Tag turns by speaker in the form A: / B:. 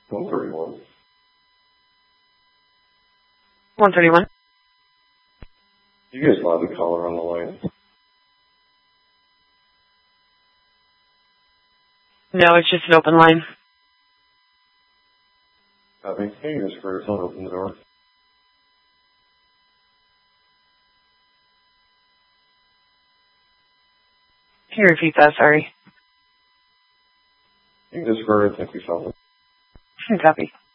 A: 131.
B: 131.
A: You guys allowed the caller on the line?
B: No, it's just an open line.
A: Copy. Can you just for someone open the door?
B: Can you repeat that? Sorry.
A: You can just for it, thank you, fellas.
B: Copy.